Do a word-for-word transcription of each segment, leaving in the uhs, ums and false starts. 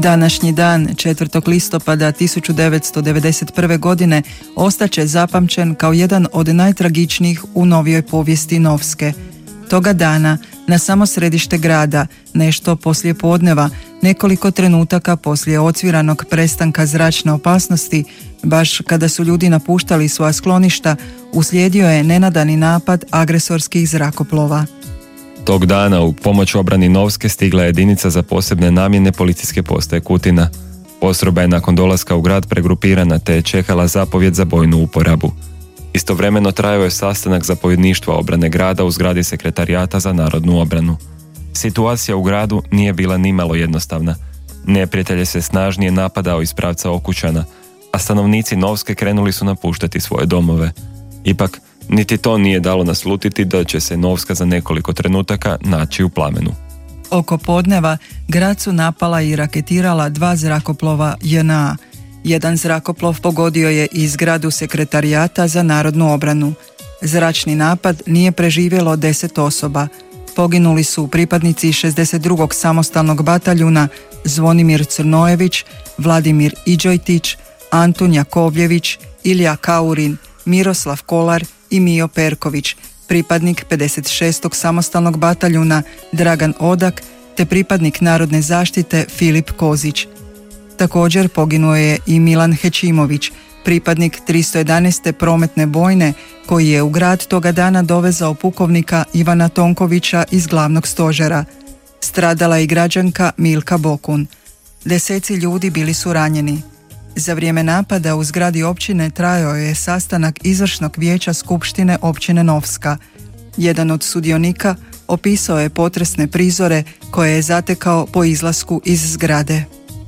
Današnji dan, četvrtog listopada tisuću devetsto devedeset prve. godine, ostaće zapamćen kao jedan od najtragičnijih u novijoj povijesti Novske. Toga dana, na samo središte grada, nešto poslije podneva, nekoliko trenutaka poslije ocviranog prestanka zračne opasnosti, baš kada su ljudi napuštali svoja skloništa, uslijedio je nenadani napad agresorskih zrakoplova. Tog dana u pomoć obrani Novske stigla je jedinica za posebne namjene policijske postaje Kutina. Postrojba je nakon dolaska u grad pregrupirana te je čekala zapovjed za bojnu uporabu. Istovremeno trajao je sastanak zapovjedništva obrane grada u zgradi Sekretarijata za narodnu obranu. Situacija u gradu nije bila nimalo jednostavna. Neprijatelj je se snažnije napadao iz pravca Okučana, a stanovnici Novske krenuli su napuštati svoje domove. Ipak, niti to nije dalo naslutiti da će se Novska za nekoliko trenutaka naći u plamenu. Oko podneva grad su napala i raketirala dva zrakoplova J N A. Jedan zrakoplov pogodio je i zgradu Sekretarijata za narodnu obranu. Zračni napad nije preživjelo deset osoba. Poginuli su pripadnici šezdeset drugog samostalnog bataljuna Zvonimir Crnojević, Vladimir Iđojtić, Antun Jakovljević, Ilija Kaurin, Miroslav Kolar i Mijo Perković, pripadnik pedeset šestog samostalnog bataljuna Dragan Odak te pripadnik Narodne zaštite Filip Kozić. Također poginuo je i Milan Hećimović, pripadnik tristo jedanaeste prometne bojne, koji je u grad toga dana dovezao pukovnika Ivana Tonkovića iz glavnog stožera. Stradala i građanka Milka Bokun. Deseci ljudi bili su ranjeni. Za vrijeme napada u zgradi općine trajao je sastanak izvršnog vijeća Skupštine općine Novska. Jedan od sudionika opisao je potresne prizore koje je zatekao po izlasku iz zgrade.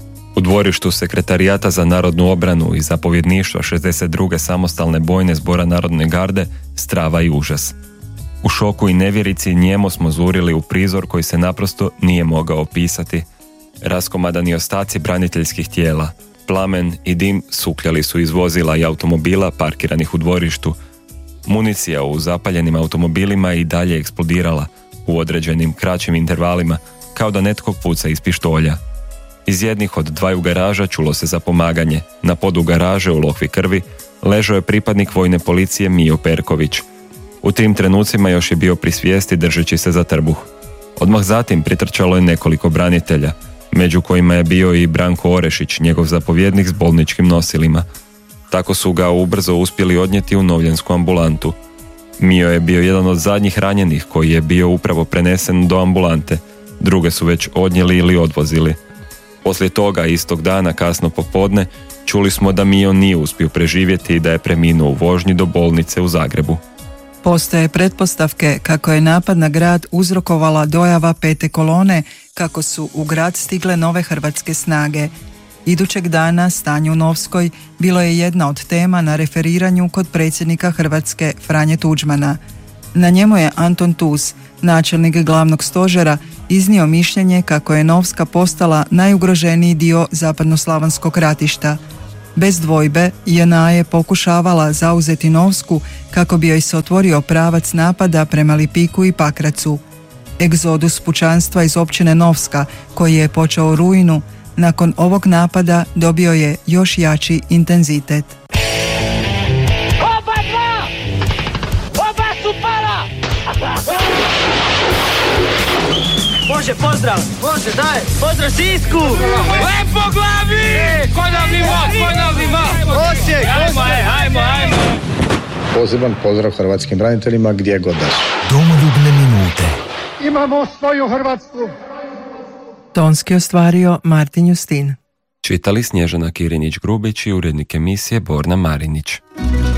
U dvorištu Sekretarijata za narodnu obranu i zapovjedništva šezdeset druge samostalne bojne zbora Narodne garde strava i užas. U šoku i nevjerici njemo smo zurili u prizor koji se naprosto nije mogao opisati. Raskomadani ostaci braniteljskih tijela, plamen i dim sukljali su iz vozila i automobila parkiranih u dvorištu. Municija u zapaljenim automobilima i dalje eksplodirala u određenim kraćim intervalima, kao da netko puca iz pištolja. Iz jednih od dvaju garaža čulo se zapomaganje. Na podu garaže u lokvi krvi ležao je pripadnik vojne policije Mijo Perković. U tim trenucima još je bio pri svijesti držeći se za trbuh. Odmah zatim pritrčalo je nekoliko branitelja, među kojima je bio i Branko Orešić, njegov zapovjednik s bolničkim nosilima. Tako su ga ubrzo uspjeli odnijeti u novljansku ambulantu. Mijo je bio jedan od zadnjih ranjenih koji je bio upravo prenesen do ambulante. Druge su već odnijeli ili odvozili. Poslije toga, istog dana, kasno popodne, čuli smo da Mijo nije uspio preživjeti i da je preminuo u vožnji do bolnice u Zagrebu. Postoje pretpostavke kako je napad na grad uzrokovala dojava pete kolone, kako su u grad stigle nove hrvatske snage. Idućeg dana stanje u Novskoj bilo je jedna od tema na referiranju kod predsjednika Hrvatske Franje Tuđmana. Na njemu je Anton Tuz, načelnik glavnog stožera, iznio mišljenje kako je Novska postala najugroženiji dio zapadnoslavonskog ratišta. Bez dvojbe, J N A je pokušavala zauzeti Novsku kako bi joj se otvorio pravac napada prema Lipiku i Pakracu. Egzodus pučanstva iz općine Novska, koji je počeo u rujnu, nakon ovog napada dobio je još jači intenzitet. Oba dva! Oba su pala! Može, pozdrav! Može, daj! Pozdrav Sisku! Lepo glavi! Konavni vod, konavni vod! Osijek! Ajmo, ajmo, ajmo! Pozivan pozdrav hrvatskim braniteljima gdje god da su. Domoljubne minute. Imamo svoju Hrvatsku! Tonski ostvario Martin Justin. Čitali Snježana Kirinić-Grubić i urednik emisije Borna Marinić.